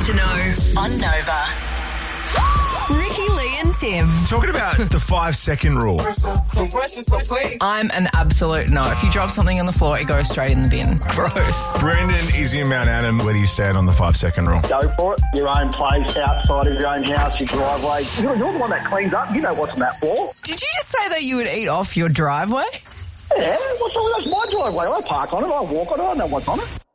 to know on Nova. Ricky, Lee and Tim. Talking about the 5-second rule. I'm an absolute no. If you drop something on the floor, it goes straight in the bin. Gross. Brendan is in Mount Adam. Where do you stand on the 5-second rule? Go for it. Your own place, outside of your own house, your driveway. You're the one that cleans up. You know what's on that floor. Did you just say that you would eat off your driveway? Yeah, what's wrong with that? That's my driveway. I park on it, I walk on it, I know what's on it.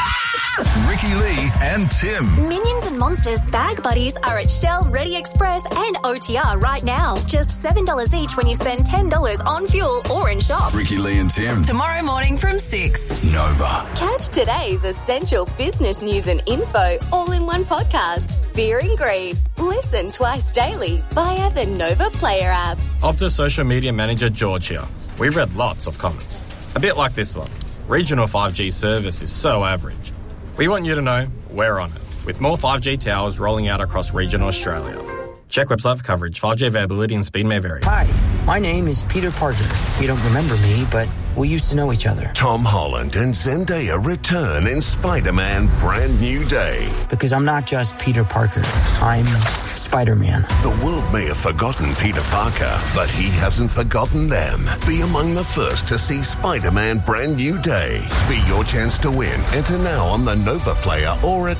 Ricky Lee and Tim. Minions and Monsters bag buddies are at Shell, Ready Express and OTR right now. Just $7 each when you spend $10 on fuel or in shop. Ricky Lee and Tim. Tomorrow morning from 6. Nova. Catch today's essential business news and info all in one podcast. Fear and Greed. Listen twice daily via the Nova Player app. Optus social media manager George here. We've read lots of comments. A bit like this one. Regional 5G service is so average. We want you to know we're on it, with more 5G towers rolling out across regional Australia. Check website for coverage. 5G availability and speed may vary. Hi, my name is Peter Parker. You don't remember me, but we used to know each other. Tom Holland and Zendaya return in Spider-Man Brand New Day. Because I'm not just Peter Parker. I'm Spider-Man. The world may have forgotten Peter Parker, but he hasn't forgotten them. Be among the first to see Spider-Man Brand New Day. Be your chance to win. Enter now on the Nova Player or at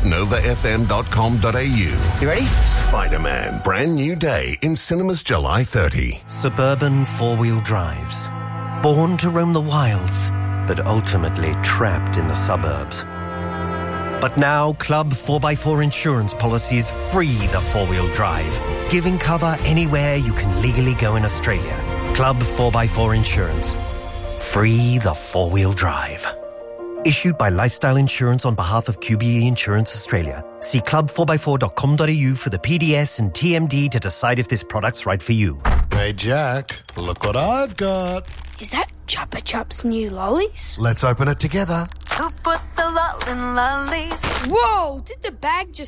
novafm.com.au. You ready? Spider-Man Brand New Day in cinemas July 30. Suburban four-wheel drives. Born to roam the wilds, but ultimately trapped in the suburbs. But now, Club 4x4 insurance policies free the four-wheel drive, giving cover anywhere you can legally go in Australia. Club 4x4 Insurance. Free the four-wheel drive. Issued by Lifestyle Insurance on behalf of QBE Insurance Australia. See club4x4.com.au for the PDS and TMD to decide if this product's right for you. Hey, Jack, look what I've got. Is that Chupa Chups new lollies? Let's open it together. Who put the lol in lollies? Whoa, did the bag just